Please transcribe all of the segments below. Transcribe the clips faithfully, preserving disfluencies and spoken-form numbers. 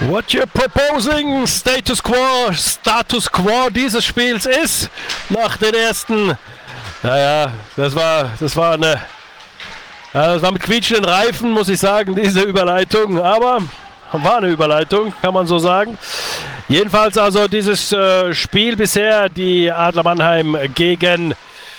What you're proposing, Status Quo, Status Quo dieses Spiels ist, nach den ersten, naja, das war, das war eine, ja, das war mit quietschenden Reifen, muss ich sagen, diese Überleitung, aber war eine Überleitung, kann man so sagen. Jedenfalls also dieses äh, Spiel bisher, die Adler Mannheim gegen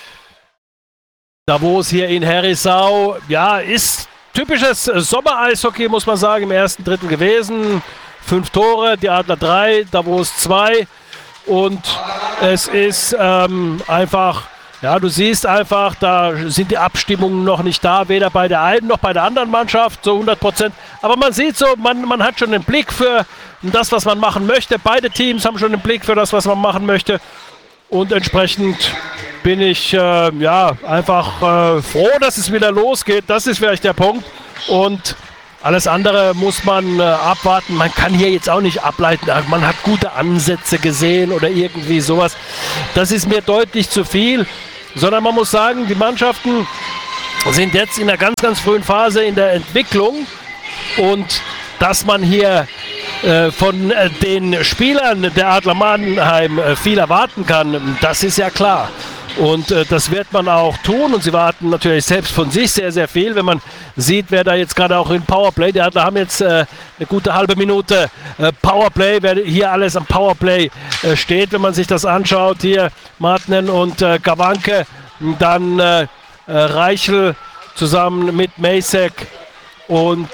Davos hier in Herisau, ja, ist typisches Sommer-Eishockey, muss man sagen, im ersten Drittel gewesen. Fünf Tore, die Adler drei, Davos zwei. Und es ist ähm, einfach, ja, du siehst einfach, da sind die Abstimmungen noch nicht da, weder bei der einen noch bei der anderen Mannschaft, so hundert Prozent. Aber man sieht so, man, man hat schon den Blick für das, was man machen möchte. Beide Teams haben schon den Blick für das, was man machen möchte. Und entsprechend bin ich äh, ja, einfach äh, froh, dass es wieder losgeht. Das ist vielleicht der Punkt. Und alles andere muss man äh, abwarten. Man kann hier jetzt auch nicht ableiten, man hat gute Ansätze gesehen oder irgendwie sowas. Das ist mir deutlich zu viel. Sondern man muss sagen, die Mannschaften sind jetzt in einer ganz, ganz frühen Phase in der Entwicklung. Und dass man hier äh, von äh, den Spielern der Adler Mannheim äh, viel erwarten kann, das ist ja klar. Und äh, das wird man auch tun und sie warten natürlich selbst von sich sehr, sehr viel, wenn man sieht, wer da jetzt gerade auch in Powerplay, die Adler haben jetzt äh, eine gute halbe Minute äh, Powerplay, wer hier alles am Powerplay äh, steht, wenn man sich das anschaut, hier Martinen und äh, Gawanke, dann äh, äh, Reichel zusammen mit Macek und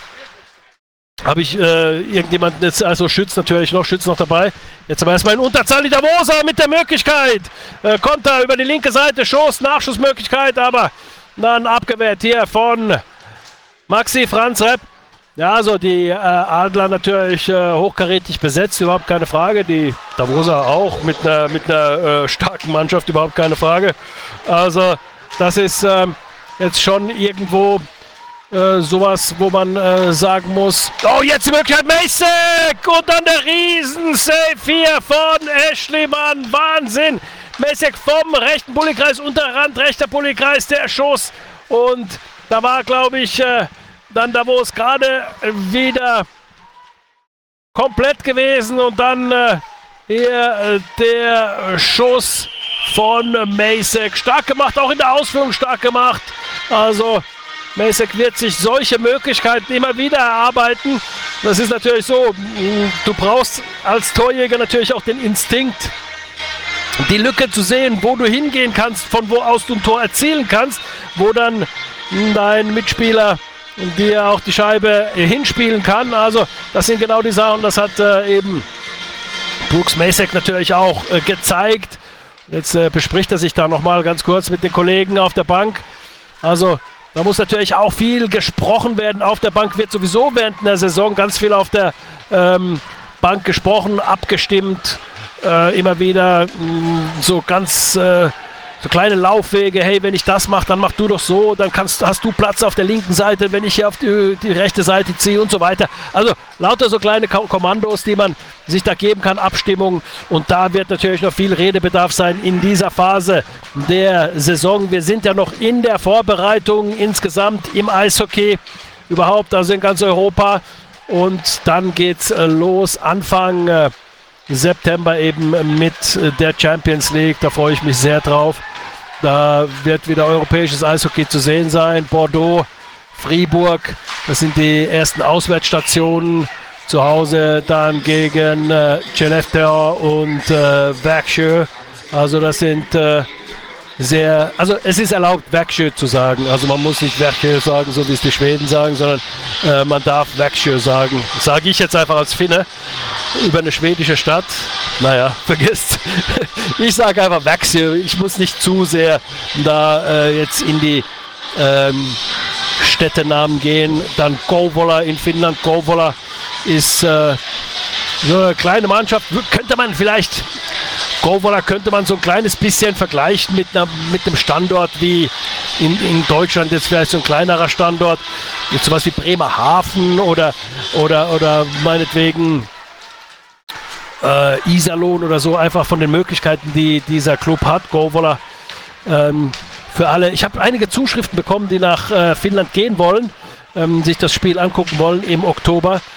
habe ich äh, irgendjemanden jetzt, also Schütz natürlich noch, Schütz noch dabei. Jetzt aber erstmal in Unterzahl die Davoser mit der Möglichkeit. Äh, Konter über die linke Seite, Schuss, Nachschussmöglichkeit, aber dann abgewehrt hier von Maxi Franz Repp. Ja, also die äh, Adler natürlich äh, hochkarätig besetzt, überhaupt keine Frage. Die Davoser auch mit einer mit einer äh, starken Mannschaft, überhaupt keine Frage. Also das ist äh, jetzt schon irgendwo Äh, sowas, wo man äh, sagen muss, oh, jetzt die Möglichkeit, Macek und dann der Riesen-Save hier von Eschlimann, Wahnsinn, Macek vom rechten Bullykreis, Unterrand, rechter Bullykreis, der Schuss und da war, glaube ich, äh, dann da, wo es gerade wieder komplett gewesen und dann äh, hier äh, der Schuss von Macek, stark gemacht, auch in der Ausführung stark gemacht, also Macek wird sich solche Möglichkeiten immer wieder erarbeiten. Das ist natürlich so, du brauchst als Torjäger natürlich auch den Instinkt, die Lücke zu sehen, wo du hingehen kannst, von wo aus du ein Tor erzielen kannst, wo dann dein Mitspieler dir auch die Scheibe hinspielen kann. Also das sind genau die Sachen, das hat äh, eben Brooks Macek natürlich auch äh, gezeigt. Jetzt äh, bespricht er sich da nochmal ganz kurz mit den Kollegen auf der Bank. Also da muss natürlich auch viel gesprochen werden. Auf der Bank wird sowieso während der Saison ganz viel auf der ähm, Bank gesprochen, abgestimmt. Äh, immer wieder mh, so ganz äh, so kleine Laufwege. Hey, wenn ich das mache, dann mach du doch so. Dann kannst, hast du Platz auf der linken Seite, wenn ich hier auf die, die rechte Seite ziehe und so weiter. Also lauter so kleine Ko- Kommandos, die man sich da geben kann, Abstimmung. Und da wird natürlich noch viel Redebedarf sein in dieser Phase der Saison. Wir sind ja noch in der Vorbereitung insgesamt im Eishockey, überhaupt, also in ganz Europa. Und dann geht's äh, los, Anfang äh, September eben mit äh, der Champions League. Da freue ich mich sehr drauf. Da wird wieder europäisches Eishockey zu sehen sein. Bordeaux, Fribourg, das sind die ersten Auswärtsstationen. Zu Hause dann gegen äh, Skellefteå und äh, Växjö. Also das sind äh, sehr, also es ist erlaubt, Växjö zu sagen. Also man muss nicht Växjö sagen, so wie es die Schweden sagen, sondern äh, man darf Växjö sagen. Das sage ich jetzt einfach als Finne über eine schwedische Stadt. Naja, vergisst. Ich sage einfach Växjö. Ich muss nicht zu sehr da äh, jetzt in die ähm, Städtenamen gehen. Dann Kouvola in Finnland. Kouvola ist äh, so eine kleine Mannschaft. Könnte man vielleicht, Kouvola könnte man so ein kleines bisschen vergleichen mit, einer, mit einem Standort wie in, in Deutschland, jetzt vielleicht so ein kleinerer Standort, mit sowas wie Bremerhaven oder, oder, oder meinetwegen äh, Iserlohn oder so, einfach von den Möglichkeiten, die dieser Club hat. Kouvola ähm, für alle. Ich habe einige Zuschriften bekommen, die nach äh, Finnland gehen wollen, ähm, sich das Spiel angucken wollen im Oktober.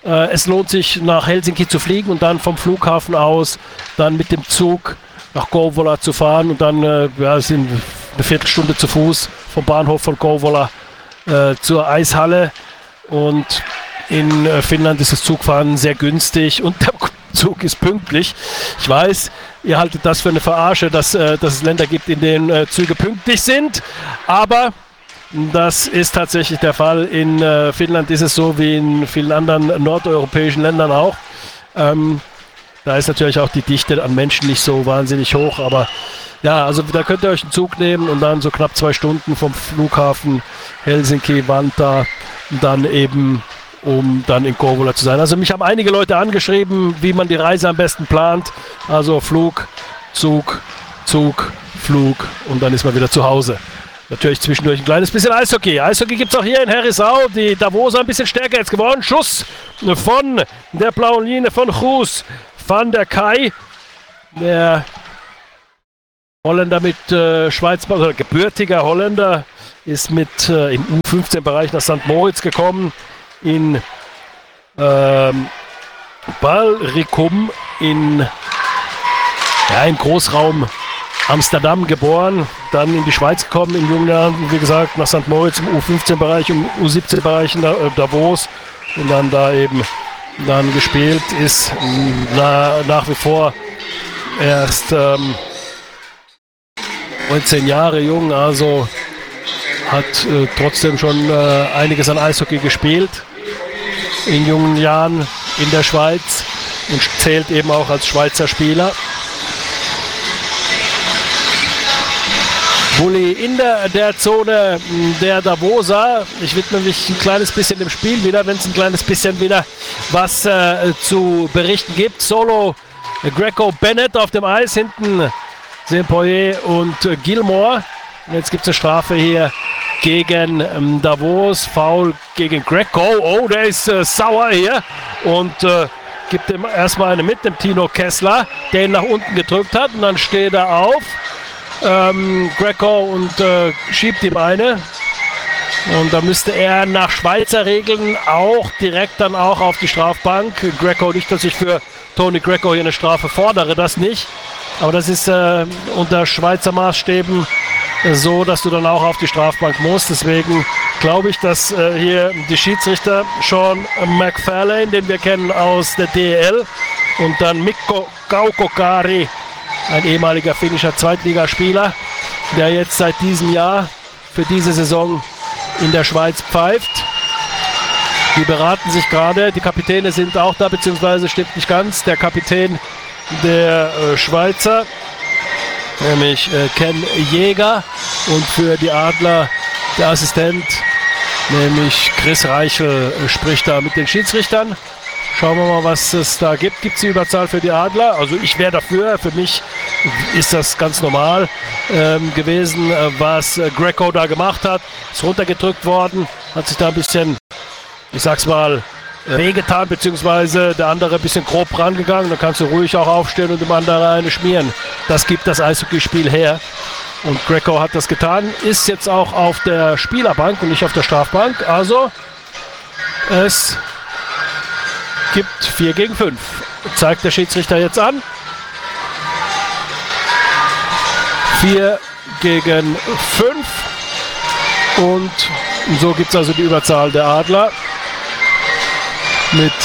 Äh, es lohnt sich, nach Helsinki zu fliegen und dann vom Flughafen aus dann mit dem Zug nach Kouvola zu fahren und dann äh, ja, sind eine Viertelstunde zu Fuß vom Bahnhof von Kouvola äh, zur Eishalle. Und in äh, Finnland ist das Zugfahren sehr günstig und der Zug ist pünktlich. Ich weiß, ihr haltet das für eine Verarsche, dass, äh, dass es Länder gibt, in denen äh, Züge pünktlich sind, aber das ist tatsächlich der Fall. In äh, Finnland ist es so wie in vielen anderen nordeuropäischen Ländern auch. Ähm, da ist natürlich auch die Dichte an Menschen nicht so wahnsinnig hoch, aber ja, also da könnt ihr euch einen Zug nehmen und dann so knapp zwei Stunden vom Flughafen Helsinki, Vantaa, dann eben, um dann in Kouvola zu sein. Also mich haben einige Leute angeschrieben, wie man die Reise am besten plant. Also Flug, Zug, Zug, Flug und dann ist man wieder zu Hause. Natürlich zwischendurch ein kleines bisschen Eishockey. Eishockey gibt es auch hier in Herisau. Die Davoser ein bisschen stärker jetzt geworden. Schuss von der blauen Linie von Guus van der Kai. Der Holländer mit äh, Schweiz, oder gebürtiger Holländer, ist mit äh, im U fünfzehn-Bereich nach Sankt Moritz gekommen. In ähm, Balrikum in, ja, im Großraum Amsterdam geboren, dann in die Schweiz gekommen in jungen Jahren, wie gesagt, nach Sankt Moritz im U fünfzehn-Bereich, im U siebzehn-Bereich in Davos und dann da eben dann gespielt, ist na, nach wie vor erst ähm, neunzehn Jahre jung, also hat äh, trotzdem schon äh, einiges an Eishockey gespielt in jungen Jahren in der Schweiz und zählt eben auch als Schweizer Spieler. Bulli in der, der Zone der Davoser. Ich widme mich ein kleines bisschen dem Spiel wieder, wenn es ein kleines bisschen wieder was äh, zu berichten gibt. Solo Greco Bennett auf dem Eis, hinten Saint-Poirier und äh, Gilmore. Und jetzt gibt es eine Strafe hier gegen ähm, Davos, Foul gegen Greco. Oh, der ist äh, sauer hier und äh, gibt ihm erstmal eine mit, dem Tino Kessler, der ihn nach unten gedrückt hat und dann steht er auf. Ähm, Greco und äh, schiebt ihm eine und da müsste er nach Schweizer Regeln auch direkt dann auch auf die Strafbank. Greco, nicht, dass ich für Tony Greco hier eine Strafe fordere, das nicht, aber das ist äh, unter Schweizer Maßstäben äh, so, dass du dann auch auf die Strafbank musst. Deswegen glaube ich, dass äh, hier die Schiedsrichter Sean McFarlane, den wir kennen aus der D E L, und dann Mikko Kaukokari, ein ehemaliger finnischer Zweitligaspieler, der jetzt seit diesem Jahr für diese Saison in der Schweiz pfeift. Die beraten sich gerade, die Kapitäne sind auch da, beziehungsweise stimmt nicht ganz, der Kapitän der äh, Schweizer, nämlich äh, Ken Jäger, und für die Adler der Assistent, nämlich Chris Reichel, äh, spricht da mit den Schiedsrichtern. Schauen wir mal, was es da gibt. Gibt es die Überzahl für die Adler? Also ich wäre dafür. Für mich ist das ganz normal ähm, gewesen, äh, was äh, Greco da gemacht hat. Ist runtergedrückt worden, hat sich da ein bisschen, ich sag's mal, äh, wehgetan, beziehungsweise der andere ein bisschen grob rangegangen. Dann kannst du ruhig auch aufstehen und dem anderen eine schmieren. Das gibt das Eishockeyspiel her. Und Greco hat das getan, ist jetzt auch auf der Spielerbank und nicht auf der Strafbank. Also es gibt vier gegen fünf. Zeigt der Schiedsrichter jetzt an. vier gegen fünf. Und so gibt es also die Überzahl der Adler. Mit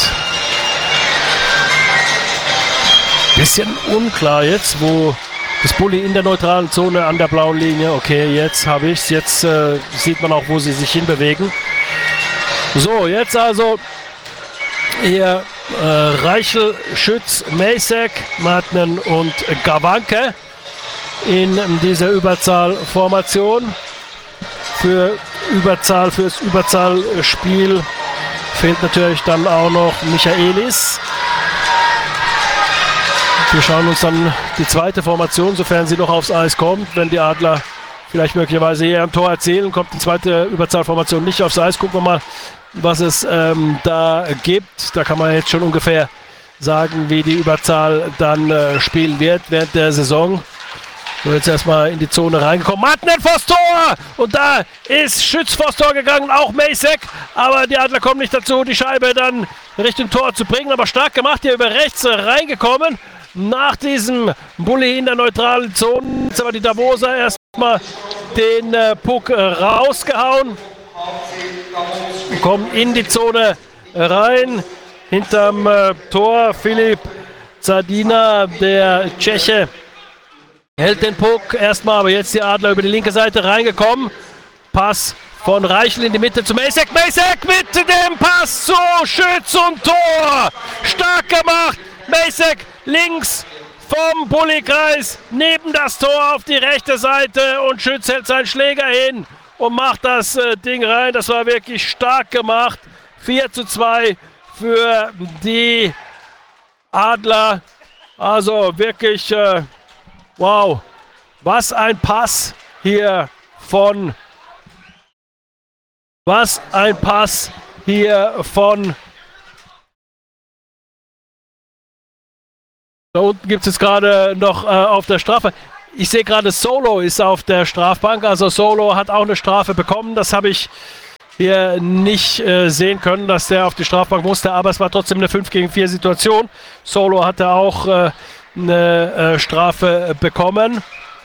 bisschen unklar jetzt, wo das Bulli in der neutralen Zone an der blauen Linie. Okay, jetzt habe ich es. Jetzt äh, sieht man auch, wo sie sich hinbewegen. So, jetzt also hier äh, Reichel, Schütz, Macek, Martinen und Gawanke in dieser Überzahlformation. Für Überzahl, fürs Überzahlspiel fehlt natürlich dann auch noch Michaelis. Wir schauen uns dann die zweite Formation, sofern sie noch aufs Eis kommt. Wenn die Adler vielleicht möglicherweise hier ein Tor erzielen, kommt die zweite Überzahlformation nicht aufs Eis. Gucken wir mal, was es ähm, da gibt. Da kann man jetzt schon ungefähr sagen, wie die Überzahl dann äh, spielen wird während der Saison. So, jetzt erstmal in die Zone reingekommen. Martinen vors Tor! Und da ist Schütz vors Tor gegangen, auch Macek. Aber die Adler kommen nicht dazu, die Scheibe dann Richtung Tor zu bringen, aber stark gemacht, hier über rechts reingekommen. Nach diesem Bulli in der neutralen Zone, jetzt aber die Davoser erstmal den äh, Puck rausgehauen. Kommen in die Zone rein. Hinterm äh, Tor Filip Zadina, der Tscheche, hält den Puck erstmal, aber jetzt die Adler über die linke Seite reingekommen. Pass von Reichel in die Mitte zu Macek. Macek mit dem Pass zu Schütz und Tor. Stark gemacht. Macek links vom Bulli-Kreis neben das Tor auf die rechte Seite und Schütz hält seinen Schläger hin und macht das äh, Ding rein. Das war wirklich stark gemacht. vier zu zwei für die Adler. Also wirklich, äh, wow, was ein Pass hier von, was ein Pass hier von, da unten gibt es jetzt gerade noch äh, auf der Strafe. Ich sehe gerade, Solo ist auf der Strafbank, also Solo hat auch eine Strafe bekommen. Das habe ich hier nicht äh, sehen können, dass der auf die Strafbank musste, aber es war trotzdem eine fünf gegen vier Situation. Solo hatte auch äh, eine äh, Strafe bekommen.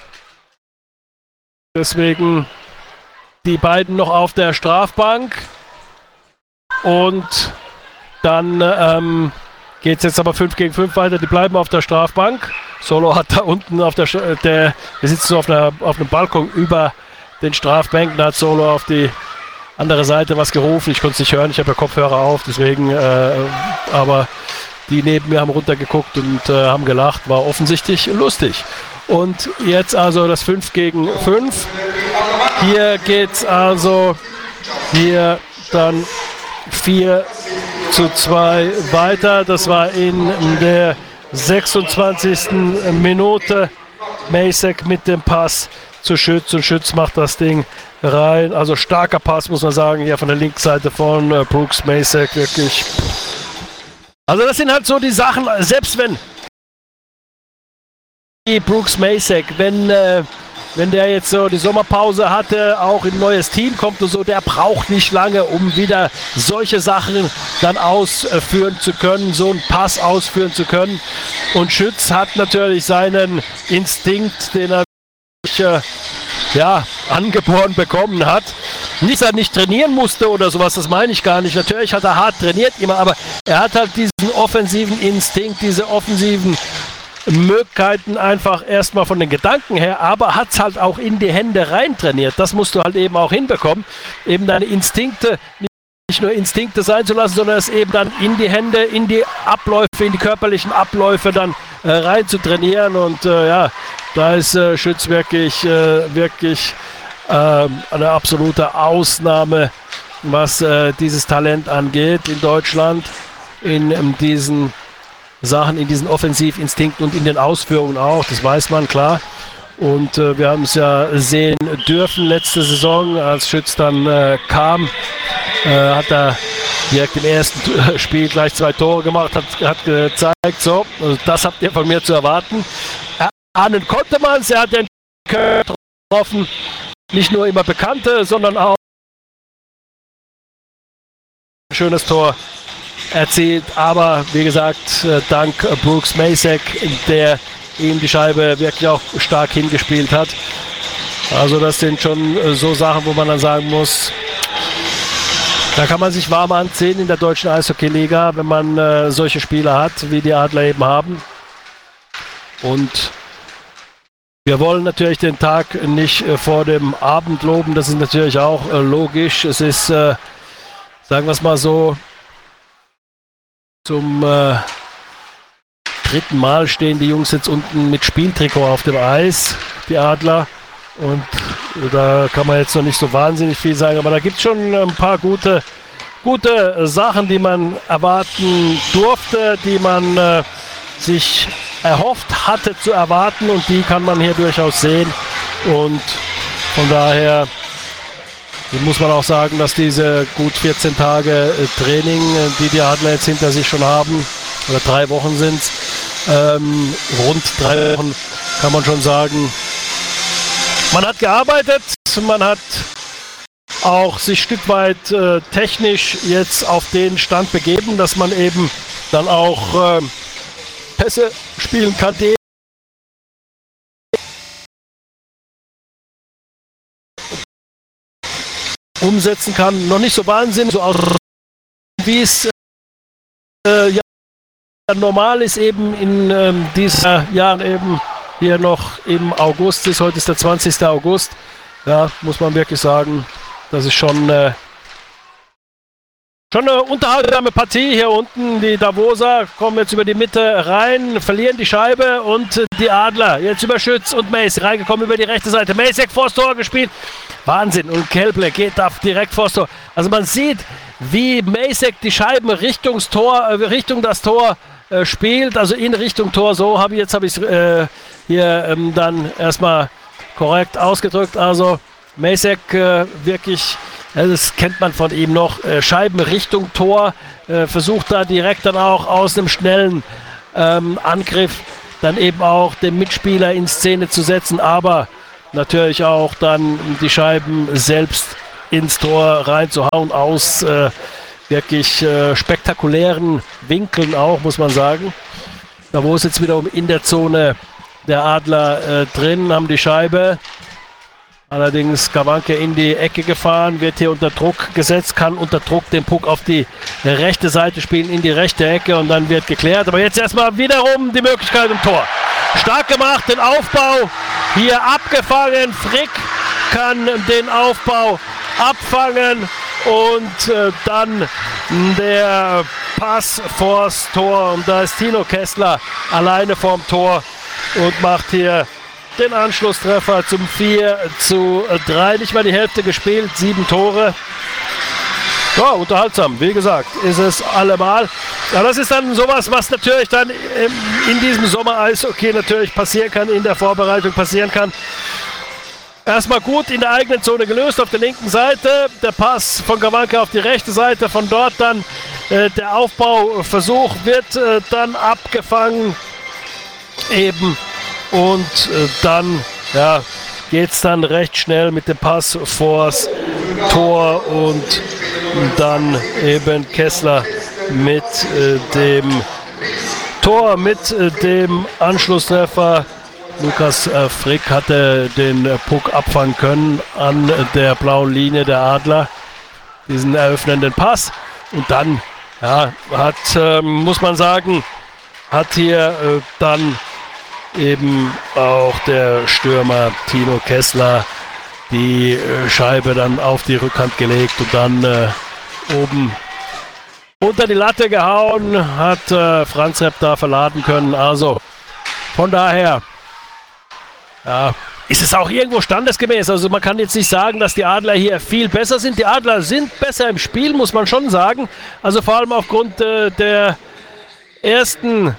Deswegen die beiden noch auf der Strafbank. Und dann ähm, geht es jetzt aber fünf gegen fünf weiter, die bleiben auf der Strafbank. Solo hat da unten auf der, der, der sitzt so auf, einer, auf einem Balkon über den Strafbänken, da hat Solo auf die andere Seite was gerufen. Ich konnte es nicht hören, ich habe ja Kopfhörer auf, deswegen, äh, aber die neben mir haben runtergeguckt und äh, haben gelacht, war offensichtlich lustig. Und jetzt also das fünf gegen fünf. Hier geht's also hier dann vier zu zwei weiter. Das war in der sechsundzwanzigsten Minute. Macek mit dem Pass zu Schütz und Schütz macht das Ding rein. Also starker Pass, muss man sagen, hier von der linken Seite von äh, Brooks Macek, wirklich. Also das sind halt so die Sachen, selbst wenn Brooks Macek, wenn, äh, wenn der jetzt so die Sommerpause hatte, auch in ein neues Team kommt und so, der braucht nicht lange, um wieder solche Sachen dann ausführen zu können, so einen Pass ausführen zu können. Und Schütz hat natürlich seinen Instinkt, den er äh, ja, angeboren bekommen hat. Nicht, dass er nicht trainieren musste oder sowas, das meine ich gar nicht. Natürlich hat er hart trainiert immer, aber er hat halt diesen offensiven Instinkt, diese offensiven Möglichkeiten einfach erstmal von den Gedanken her, aber hat es halt auch in die Hände rein trainiert. Das musst du halt eben auch hinbekommen, eben deine Instinkte nicht nur Instinkte sein zu lassen, sondern es eben dann in die Hände, in die Abläufe, in die körperlichen Abläufe dann äh, rein zu trainieren. Und äh, ja, da ist äh, Schütz wirklich, äh, wirklich äh, eine absolute Ausnahme, was äh, dieses Talent angeht in Deutschland, in, in diesen Sachen, in diesen Offensivinstinkten und in den Ausführungen auch, das weiß man, klar. Und äh, wir haben es ja sehen dürfen letzte Saison, als Schütz dann äh, kam, äh, hat er direkt im ersten Spiel gleich zwei Tore gemacht, hat, hat gezeigt, so, also das habt ihr von mir zu erwarten. Ahnen konnte man es, er hat den Köln getroffen, nicht nur immer Bekannte, sondern auch ein schönes Tor erzielt, aber wie gesagt, dank Brooks Macek, der ihm die Scheibe wirklich auch stark hingespielt hat. Also das sind schon so Sachen, wo man dann sagen muss, da kann man sich warm anziehen in der deutschen Eishockey-Liga, wenn man äh, solche Spieler hat, wie die Adler eben haben. Und wir wollen natürlich den Tag nicht äh, vor dem Abend loben, das ist natürlich auch äh, logisch. Es ist, äh, sagen wir es mal so, zum äh, dritten Mal stehen die Jungs jetzt unten mit Spieltrikot auf dem Eis, die Adler. Und da kann man jetzt noch nicht so wahnsinnig viel sagen, aber da gibt es schon ein paar gute, gute Sachen, die man erwarten durfte, die man äh, sich erhofft hatte zu erwarten, und die kann man hier durchaus sehen. Und von daher muss man auch sagen, dass diese gut vierzehn Tage Training, die die Adler jetzt hinter sich schon haben, oder drei Wochen sind es, ähm, rund drei Wochen, kann man schon sagen, man hat gearbeitet, man hat auch sich ein Stück weit äh, technisch jetzt auf den Stand begeben, dass man eben dann auch äh, Pässe spielen kann, die umsetzen kann. Noch nicht so wahnsinnig, so aus, wie es äh, ja, normal ist eben in ähm, diesem Jahr eben hier noch im August ist. Heute ist der zwanzigste August. Ja, muss man wirklich sagen, das ist schon äh, Schon eine unterhaltsame Partie hier unten. Die Davoser kommen jetzt über die Mitte rein, verlieren die Scheibe und die Adler jetzt über Schütz und Mace reingekommen über die rechte Seite. Macek vors Tor gespielt. Wahnsinn. Und Kelble geht da direkt vors Tor. Also man sieht, wie Macek die Scheiben Richtung Tor, äh, Richtung das Tor äh, spielt. Also in Richtung Tor. So habe ich jetzt habe ich es äh, hier ähm, dann erstmal korrekt ausgedrückt. Also Macek äh, wirklich. Ja, das kennt man von ihm noch. Äh, Scheiben Richtung Tor. Äh, versucht da direkt dann auch aus einem schnellen ähm, Angriff dann eben auch den Mitspieler in Szene zu setzen. Aber natürlich auch dann die Scheiben selbst ins Tor reinzuhauen. Aus äh, wirklich äh, spektakulären Winkeln auch, muss man sagen. Da wo es jetzt wiederum in der Zone der Adler äh, drin, haben die Scheibe. Allerdings Skawanke in die Ecke gefahren, wird hier unter Druck gesetzt, kann unter Druck den Puck auf die rechte Seite spielen, in die rechte Ecke und dann wird geklärt. Aber jetzt erstmal wiederum die Möglichkeit im Tor. Stark gemacht, den Aufbau hier abgefangen. Frick kann den Aufbau abfangen und äh, dann der Pass vors Tor. Und da ist Tino Kessler alleine vorm Tor und macht hier den Anschlusstreffer zum vier zu drei. Nicht mal die Hälfte gespielt, sieben Tore. Ja, unterhaltsam, wie gesagt, ist es allemal. Ja, das ist dann sowas, was natürlich dann in diesem Sommer-Eishockey natürlich passieren kann, in der Vorbereitung passieren kann. Erstmal gut in der eigenen Zone gelöst auf der linken Seite. Der Pass von Skawanke auf die rechte Seite. Von dort dann äh, der Aufbauversuch wird äh, dann abgefangen. Eben. Und äh, dann ja, geht es dann recht schnell mit dem Pass vors Tor und dann eben Kessler mit äh, dem Tor, mit äh, dem Anschlusstreffer. Lukas äh, Frick hatte den äh, Puck abfangen können an der blauen Linie der Adler, diesen eröffnenden Pass. Und dann ja, hat, äh, muss man sagen, hat hier äh, dann eben auch der Stürmer Tino Kessler die äh, Scheibe dann auf die Rückhand gelegt und dann äh, oben unter die Latte gehauen, hat äh, Franz Repp da verladen können. Also von daher ja, ist es auch irgendwo standesgemäß. Also man kann jetzt nicht sagen, dass die Adler hier viel besser sind. Die Adler sind besser im Spiel, muss man schon sagen. Also vor allem aufgrund äh, der ersten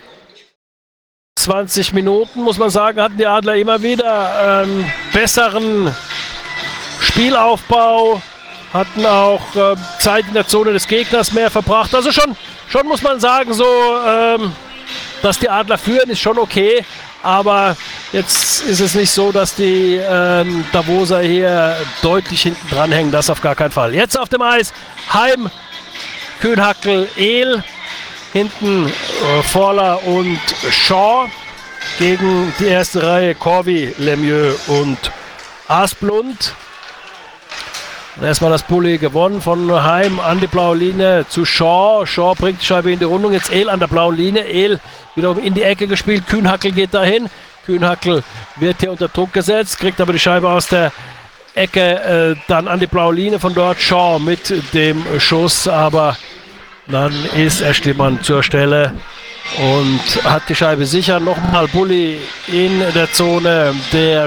zwanzig Minuten, muss man sagen, hatten die Adler immer wieder einen besseren Spielaufbau, hatten auch äh, Zeit in der Zone des Gegners mehr verbracht. Also schon, schon muss man sagen, so, ähm, dass die Adler führen, ist schon okay. Aber jetzt ist es nicht so, dass die ähm, Davoser hier deutlich hinten dran hängen. Das auf gar keinen Fall. Jetzt auf dem Eis Heim, Kühnhackl, Ehl. Hinten äh, Forler und Shaw gegen die erste Reihe Corvi, Lemieux und Asplund. Erstmal das Bulli gewonnen von Heim an die blaue Linie zu Shaw. Shaw bringt die Scheibe in die Rundung. Jetzt Ehl an der blauen Linie. Ehl wiederum in die Ecke gespielt. Kühnhackl geht dahin. Kühnhackl wird hier unter Druck gesetzt, kriegt aber die Scheibe aus der Ecke äh, dann an die blaue Linie. Von dort Shaw mit dem Schuss, aber dann ist Eschlimann zur Stelle und hat die Scheibe sicher. Nochmal Bulli in der Zone der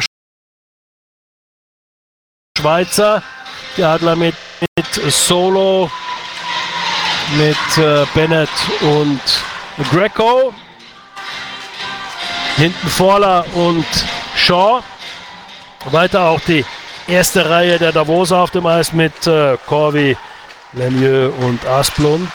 Schweizer. Die Adler mit, mit Solo, mit äh, Bennett und Greco. Hinten Forler und Shaw. Weiter auch die erste Reihe der Davoser auf dem Eis mit äh, Corvi, Lemieux und Asplund.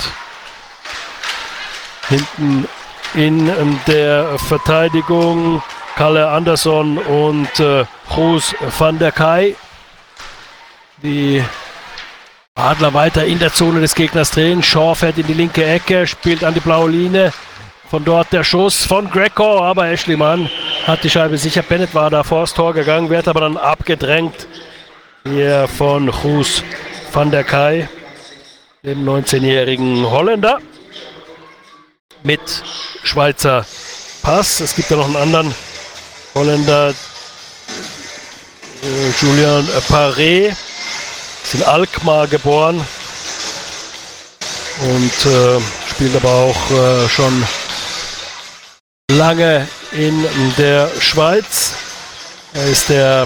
Hinten in der Verteidigung Kalle Andersson und äh, Roos van der Kay. Die Adler weiter in der Zone des Gegners drehen. Shaw fährt in die linke Ecke, spielt an die blaue Linie. Von dort der Schuss von Greco, aber Ashley Mann hat die Scheibe sicher. Bennett war da vor das Tor gegangen, wird aber dann abgedrängt. Hier von Guus van der Kay, dem neunzehnjährigen Holländer mit Schweizer Pass. Es gibt ja noch einen anderen Holländer, äh, Julien Paré, ist in Alkmaar geboren und äh, spielt aber auch äh, schon lange in der Schweiz. Er ist der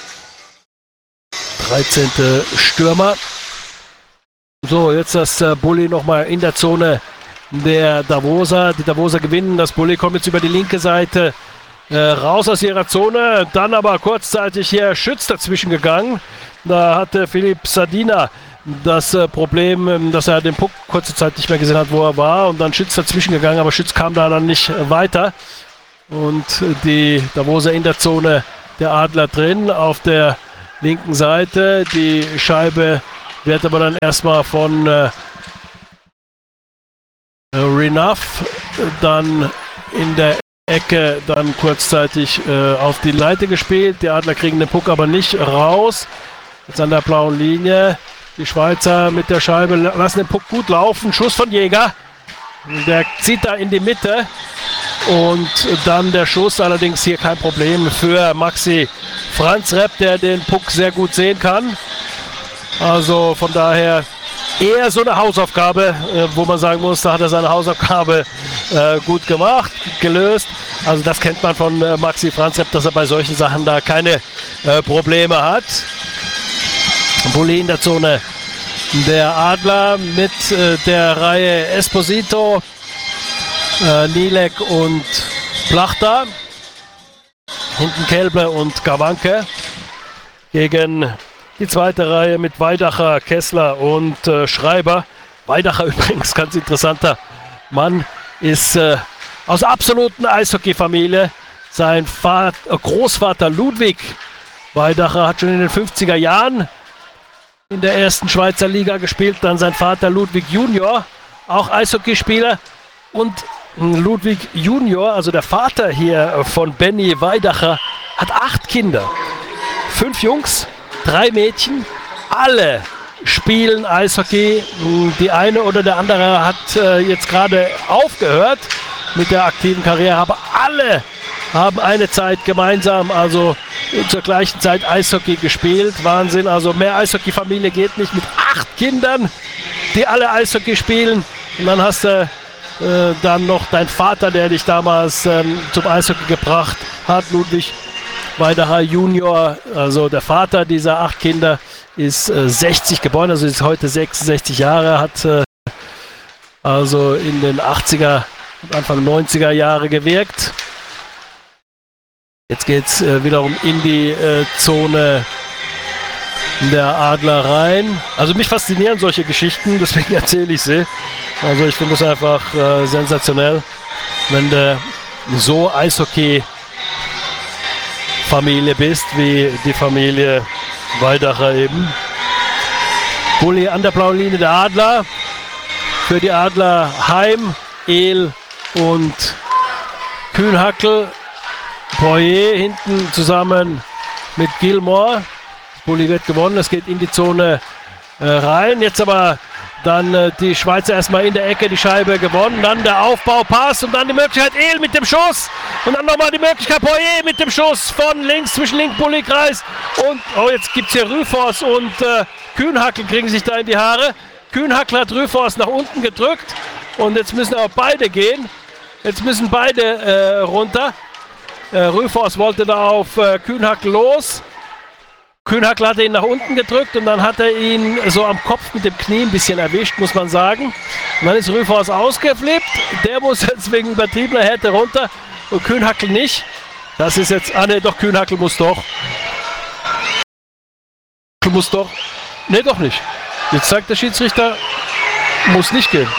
dreizehnte Stürmer. So, jetzt das äh, Bulli nochmal in der Zone der Davoser. Die Davoser gewinnen. Das Bulli kommt jetzt über die linke Seite äh, raus aus ihrer Zone. Dann aber kurzzeitig hier Schütz dazwischen gegangen. Da hatte Philipp Sardina das äh, Problem, ähm, dass er den Puck kurze Zeit nicht mehr gesehen hat, wo er war. Und dann Schütz dazwischen gegangen, aber Schütz kam da dann nicht äh, weiter. Und äh, die Davoser in der Zone der Adler drin auf der linken Seite. Die Scheibe wird aber dann erstmal von äh, Renouf dann in der Ecke dann kurzzeitig äh, auf die Leite gespielt. Die Adler kriegen den Puck aber nicht raus. Jetzt an der blauen Linie. Die Schweizer mit der Scheibe lassen den Puck gut laufen. Schuss von Jäger. Der zieht da in die Mitte. Und dann der Schuss, allerdings hier kein Problem für Maxi Franzreb, der den Puck sehr gut sehen kann. Also von daher eher so eine Hausaufgabe, äh, wo man sagen muss, da hat er seine Hausaufgabe äh, gut gemacht, gelöst. Also das kennt man von äh, Maxi Franzreb, dass er bei solchen Sachen da keine äh, Probleme hat. Bulli in der Zone der Adler mit äh, der Reihe Esposito, äh, Nilek und Plachta. Hinten Kelble und Gawanke gegen die zweite Reihe mit Weidacher, Kessler und äh, Schreiber. Weidacher übrigens, ganz interessanter Mann, ist äh, aus absoluten Eishockey-Familie. Sein Vater, äh, Großvater Ludwig Weidacher hat schon in den fünfziger Jahren in der ersten Schweizer Liga gespielt. Dann sein Vater Ludwig Junior, auch Eishockeyspieler. Und Ludwig Junior, also der Vater hier von Benny Weidacher, hat acht Kinder. Fünf Jungs, drei Mädchen, alle spielen Eishockey. Die eine oder der andere hat äh, jetzt gerade aufgehört mit der aktiven Karriere, aber alle haben eine Zeit gemeinsam, also zur gleichen Zeit Eishockey gespielt. Wahnsinn, also mehr Eishockey-Familie geht nicht mit acht Kindern, die alle Eishockey spielen. Und dann hast du äh, dann noch dein Vater, der dich damals ähm, zum Eishockey gebracht hat, Ludwig Weidacher Junior, also der Vater dieser acht Kinder, ist äh, sechzig geboren, also ist heute sechsundsechzig Jahre, hat äh, also in den achtziger und Anfang neunziger Jahre gewirkt. Jetzt geht es äh, wiederum in die äh, Zone der Adler rein. Also mich faszinieren solche Geschichten, deswegen erzähle ich sie. Also ich finde es einfach äh, sensationell, wenn du so Eishockey-Familie bist, wie die Familie Weidacher eben. Bulli an der blauen Linie der Adler. Für die Adler Heim, Ehl und Kühnhackel. Poirier hinten zusammen mit Gilmore. Bulli wird gewonnen, es geht in die Zone äh, rein. Jetzt aber dann äh, die Schweizer erstmal in der Ecke die Scheibe gewonnen. Dann der Aufbaupass und dann die Möglichkeit Ehl mit dem Schuss. Und dann nochmal die Möglichkeit Poirier mit dem Schuss von links zwischen Link-Bulli-Kreis. Und oh, jetzt gibt es hier Rüfors und äh, Kühnhackel kriegen sich da in die Haare. Kühnhackel hat Rüfors nach unten gedrückt. Und jetzt müssen aber beide gehen. Jetzt müssen beide äh, runter. Äh, Rüfors wollte da auf äh, Kühnhackel los. Kühnhackel hatte ihn nach unten gedrückt und dann hat er ihn so am Kopf mit dem Knie ein bisschen erwischt, muss man sagen. Und dann ist Rüfors ausgeflippt. Der muss jetzt wegen übertriebener Härte runter und Kühnhackel nicht. Das ist jetzt, ah ne, doch, Kühnhackel muss doch. Muss doch. Ne, doch nicht. Jetzt sagt der Schiedsrichter, muss nicht gehen.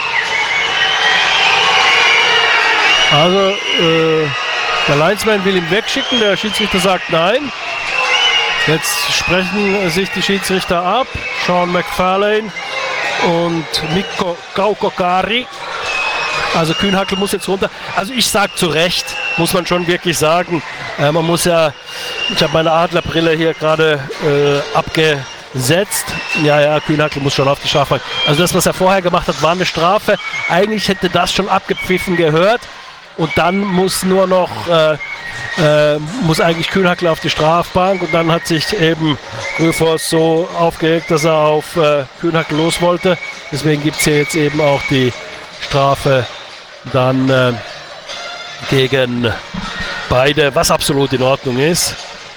Also, äh, der Linesman will ihn wegschicken, der Schiedsrichter sagt nein. Jetzt sprechen sich die Schiedsrichter ab. Sean McFarlane und Mikko Kaukokari. Also Kühnhackl muss jetzt runter. Also ich sage zu Recht, muss man schon wirklich sagen. Äh, man muss ja, ich habe meine Adlerbrille hier gerade äh, abgesetzt. Ja, ja, Kühnhackl muss schon auf die Strafe. Also das, was er vorher gemacht hat, war eine Strafe. Eigentlich hätte das schon abgepfiffen gehört. Und dann muss nur noch, äh, äh, muss eigentlich Kühnhackl auf die Strafbank. Und dann hat sich eben Gröfors so aufgeregt, dass er auf äh, Kühnhackl los wollte. Deswegen gibt es hier jetzt eben auch die Strafe dann äh, gegen beide, was absolut in Ordnung ist.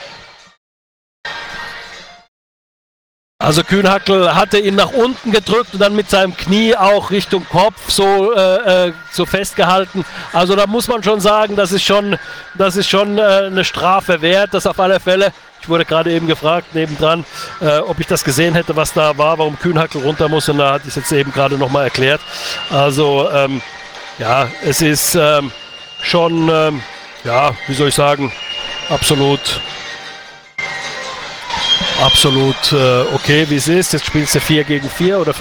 Also Kühnhackl hatte ihn nach unten gedrückt und dann mit seinem Knie auch Richtung Kopf so, äh, so festgehalten. Also da muss man schon sagen, das ist schon, das ist schon äh, eine Strafe wert, das auf alle Fälle. Ich wurde gerade eben gefragt, nebendran, äh, ob ich das gesehen hätte, was da war, warum Kühnhackl runter muss. Und da hatte ich es jetzt eben gerade nochmal erklärt. Also ähm, ja, es ist ähm, schon, ähm, ja, wie soll ich sagen, absolut... Absolut äh, okay, wie es ist. Jetzt spielst du vier gegen vier oder